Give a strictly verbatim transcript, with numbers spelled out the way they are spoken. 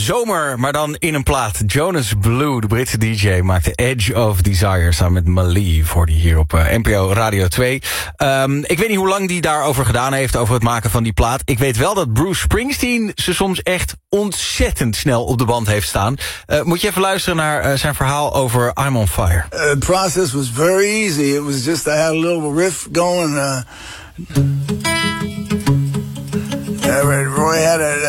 Zomer, maar dan in een plaat. Jonas Blue, de Britse D J, maakte Edge of Desire samen met Malieve. Hoorde je hier op uh, N P O Radio twee. Um, ik weet niet hoe lang die daarover gedaan heeft, over het maken van die plaat. Ik weet wel dat Bruce Springsteen ze soms echt ontzettend snel op de band heeft staan. Uh, moet je even luisteren naar uh, zijn verhaal over I'm on Fire. Uh, the process was very easy. It was just I had a little riff going. Uh, Roy had a